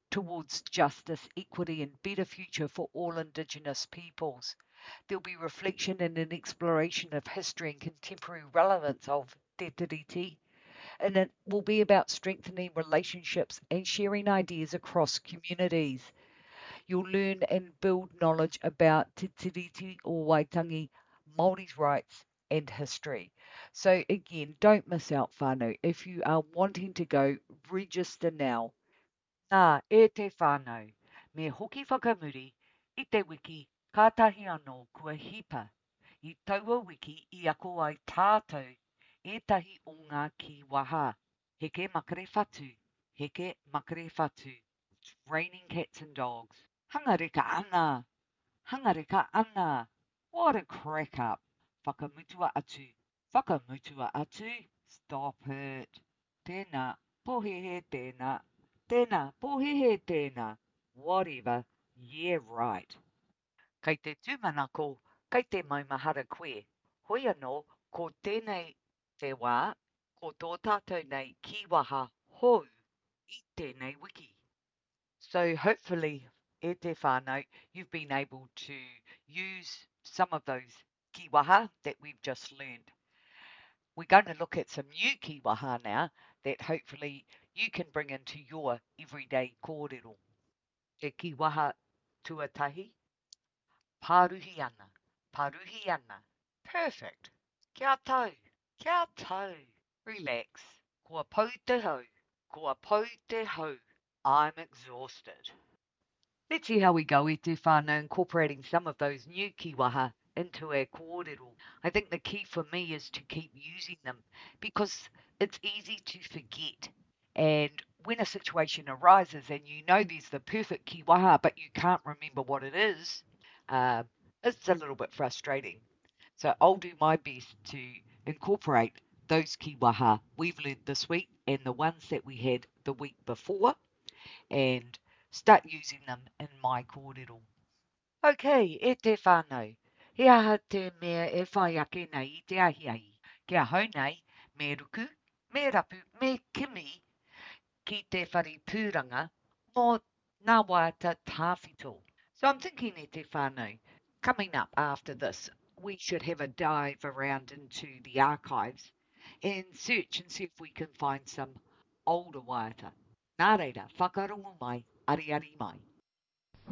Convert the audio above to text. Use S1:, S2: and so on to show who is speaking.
S1: towards justice, equity, and better future for all Indigenous peoples. There'll be reflection and an exploration of history and contemporary relevance of Te Tiriti, and it will be about strengthening relationships and sharing ideas across communities. You'll learn and build knowledge about Te Tiriti o Waitangi, Māori's rights and history. So again, don't miss out, whānau. If you are wanting to go, register now. Nā, e te whānau, me hoki whakamuri i te wiki kātahi anō kua hipa. I taua wiki I ako ai tātou ētahi o ngā ki waha. Heke makare whatu, heke makare whatu. It's raining cats and dogs. Hangareka ana, hangareka ana. What a crack up. Whakamutua atu, whakamutua atu. Stop it. Tēnā, pohehe tēnā. Tēnā, pohehe tēnā. Whatever. Yeah, right. Kei te tūmanako, kei te maumahara koe. Hoi anō, ko tēnei te wā, ko tō tātou nei ki waha hou I tēnei wiki. So hopefully, e te whānau, you've been able to use some of those ki waha that we've just learned. We're going to look at some new ki waha now that hopefully you can bring into your everyday kōrero. Te ki waha tuatahi, pāruhi ana, pāruhi ana. Perfect. Kia tau, kia tau. Relax. Kua pou te hau, kua pou te hau. I'm exhausted. Let's see how we go I te whānau incorporating some of those new ki waha into our kōrero. I think the key for me is to keep using them because it's easy to forget. And when a situation arises and you know there's the perfect ki waha but you can't remember what it is, it's a little bit frustrating. So I'll do my best to incorporate those ki waha we've learned this week and the ones that we had the week before and start using them in my kōrero. Okay, e te whānau. He aha te mea e whai ake nei I te ahiahi. Kia hau nei, me ruku, me rapu, me kimi ki te whare pūranga mō ngā wāta tāwhito. So I'm thinking e te whānau, coming up after this, we should have a dive around into the archives and search and see if we can find some older wāta. Nā reira, whakarongo mai, ari mai.